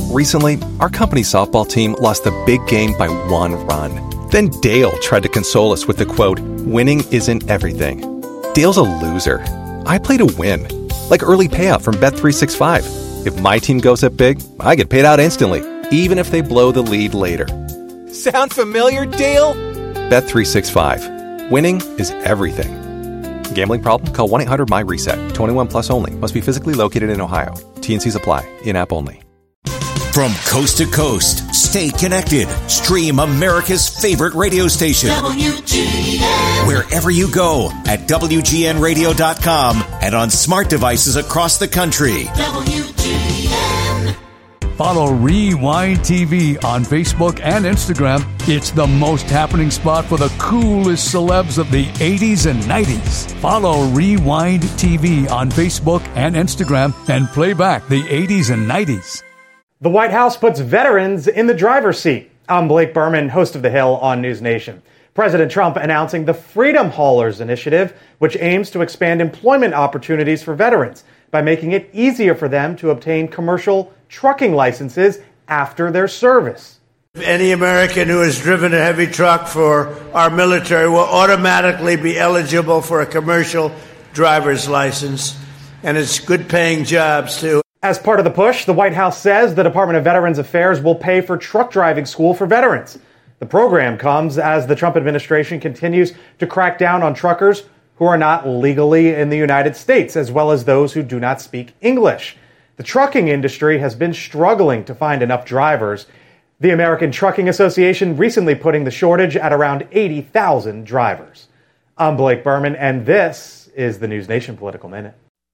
Recently, our company's softball team lost the big game by 1 run. Then Dale tried to console us with the quote, "Winning isn't everything." Dale's a loser. I play to win. Like early payout from Bet365. If my team goes up big, I get paid out instantly, even if they blow the lead later. Sound familiar, Dale? Bet365. Winning is everything. Gambling problem? Call 1-800-MY-RESET. 21 plus only. Must be physically located in Ohio. T&Cs apply. In-app only. From coast to coast, stay connected. Stream America's favorite radio station. WGN. Wherever you go at WGNradio.com and on smart devices across the country. WGN. Follow Rewind TV on Facebook and Instagram. It's the most happening spot for the coolest celebs of the 80s and 90s. Follow Rewind TV on Facebook and Instagram and play back the 80s and 90s. The White House puts veterans in the driver's seat. I'm Blake Berman, host of The Hill on News Nation. President Trump announcing the Freedom Haulers Initiative, which aims to expand employment opportunities for veterans by making it easier for them to obtain commercial trucking licenses after their service. Any American who has driven a heavy truck for our military will automatically be eligible for a commercial driver's license, and it's good-paying jobs, too. As part of the push, the White House says the Department of Veterans Affairs will pay for truck driving school for veterans. The program comes as the Trump administration continues to crack down on truckers who are not legally in the United States, as well as those who do not speak English. The trucking industry has been struggling to find enough drivers. The American Trucking Association recently putting the shortage at around 80,000 drivers. I'm Blake Berman, and this is the News Nation Political Minute.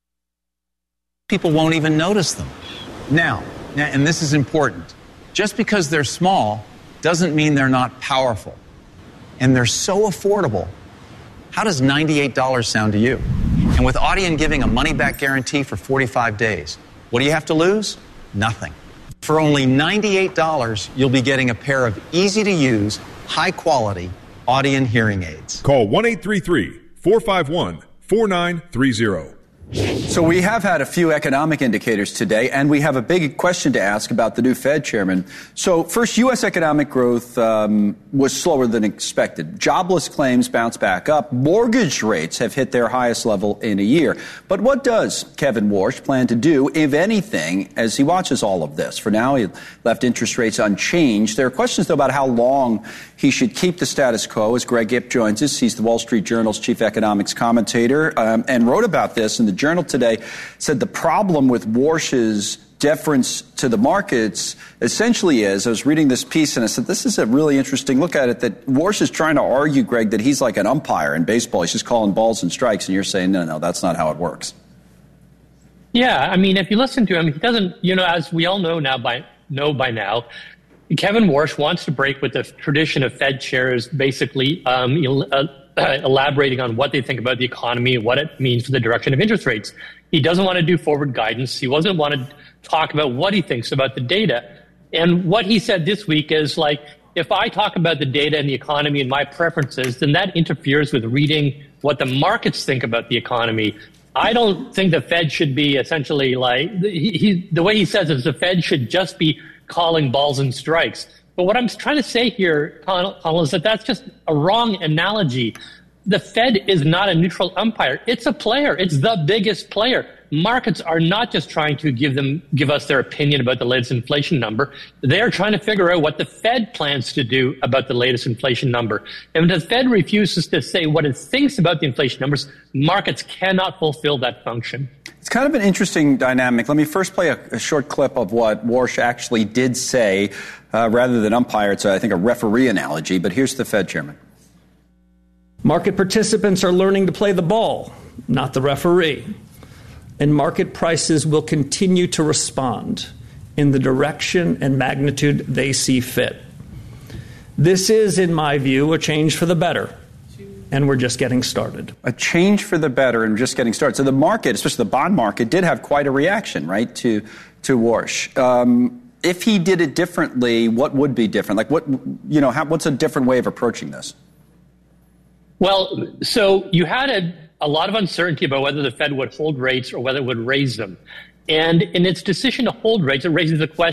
People won't even notice them. Now, and this is important, just because they're small doesn't mean they're not powerful. And they're so affordable. How does $98 sound to you? And with Audion giving a money-back guarantee for 45 days, what do you have to lose? Nothing. For only $98, you'll be getting a pair of easy-to-use, high-quality Audion hearing aids. Call 1-833-451-4930. So we have had a few economic indicators today, and we have a big question to ask about the new Fed chairman. So first, U.S. economic growth was slower than expected. Jobless claims bounce back up. Mortgage rates have hit their highest level in a year. But what does Kevin Warsh plan to do, if anything, as he watches all of this? For now, he left interest rates unchanged. There are questions, though, about how long he should keep the status quo. As Greg Ip joins us, he's the Wall Street Journal's chief economics commentator and wrote about this in the Journal today, said the problem with Warsh's deference to the markets essentially is, I was reading this piece and I said, this is a really interesting look at it, that Warsh is trying to argue, Greg, that he's like an umpire in baseball. He's just calling balls and strikes, and you're saying, no, that's not how it works. Yeah, I mean, if you listen to him, he doesn't, as we all know by now, Kevin Warsh wants to break with the tradition of Fed chairs basically elaborating on what they think about the economy and what it means for the direction of interest rates. He doesn't want to do forward guidance. He doesn't want to talk about what he thinks about the data. And what he said this week is like, if I talk about the data and the economy and my preferences, then that interferes with reading what the markets think about the economy. I don't think the Fed should be essentially like, the way he says is the Fed should just be calling balls and strikes. But what I'm trying to say here, Connell, is that that's just a wrong analogy. The Fed is not a neutral umpire. It's a player. It's the biggest player. Markets are not just trying to give us their opinion about the latest inflation number. They're trying to figure out what the Fed plans to do about the latest inflation number. And if the Fed refuses to say what it thinks about the inflation numbers, markets cannot fulfill that function. It's kind of an interesting dynamic. Let me first play a short clip of what Warsh actually did say. Rather than umpire, it's, I think, a referee analogy. But here's the Fed chairman. Market participants are learning to play the ball, not the referee. And market prices will continue to respond in the direction and magnitude they see fit. This is, in my view, a change for the better. And we're just getting started. A change for the better and just getting started. So the market, especially the bond market, did have quite a reaction, right, to Warsh. If he did it differently, what would be different? Like, what's a different way of approaching this? Well, so you had a lot of uncertainty about whether the Fed would hold rates or whether it would raise them. And in its decision to hold rates, it raises the question